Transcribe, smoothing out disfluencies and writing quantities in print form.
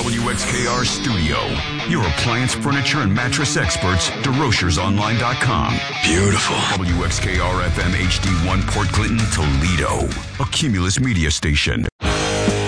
WXKR studio. Your appliance, furniture, and mattress experts, DeRochersOnline.com. Beautiful. WXKR FM HD1 Port Clinton, Toledo. A Cumulus media station.